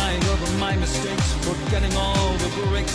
crying over my mistakes, forgetting all the breaks